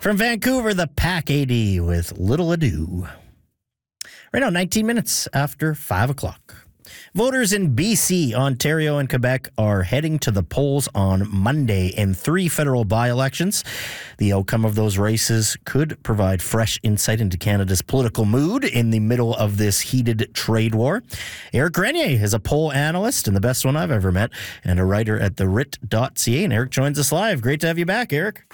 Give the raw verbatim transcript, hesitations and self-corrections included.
From Vancouver, the Pack A D with Little Ado. Right now, nineteen minutes after five o'clock. Voters in B C, Ontario, and Quebec are heading to the polls on Monday in three federal by-elections. The outcome of those races could provide fresh insight into Canada's political mood in the middle of this heated trade war. Eric Grenier is a poll analyst and the best one I've ever met, and a writer at the writ dot c a. And Eric joins us live. Great to have you back, Eric.